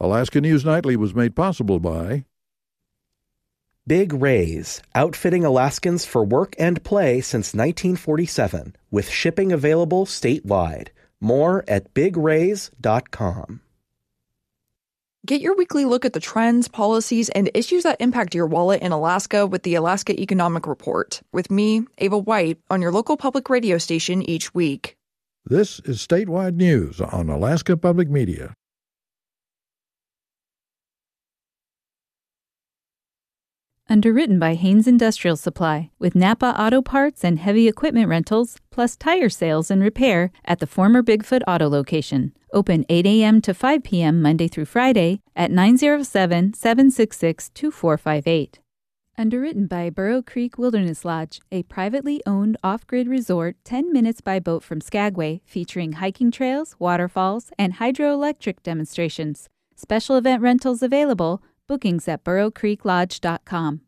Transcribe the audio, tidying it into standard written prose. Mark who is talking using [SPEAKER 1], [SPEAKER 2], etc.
[SPEAKER 1] Alaska News Nightly was made possible by
[SPEAKER 2] Big Rays, outfitting Alaskans for work and play since 1947, with shipping available statewide. More at bigrays.com.
[SPEAKER 3] Get your weekly look at the trends, policies, and issues that impact your wallet in Alaska with the Alaska Economic Report, with me, Ava White, on your local public radio station each week.
[SPEAKER 1] This is Statewide News on Alaska Public Media.
[SPEAKER 4] Underwritten by Haynes Industrial Supply, with Napa Auto Parts and heavy equipment rentals, plus tire sales and repair at the former Bigfoot Auto location. Open 8 a.m. to 5 p.m. Monday through Friday at 907-766-2458. Underwritten by Burrow Creek Wilderness Lodge, a privately owned off-grid resort 10 minutes by boat from Skagway, featuring hiking trails, waterfalls, and hydroelectric demonstrations. Special event rentals available. Bookings at burrowcreeklodge.com.